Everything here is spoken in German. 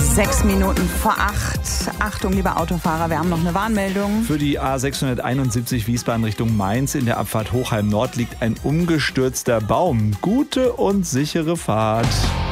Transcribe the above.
7:06. Achtung, liebe Autofahrer, wir haben noch eine Warnmeldung. Für die A671 Wiesbaden Richtung Mainz in der Abfahrt Hochheim Nord liegt ein umgestürzter Baum. Gute und sichere Fahrt.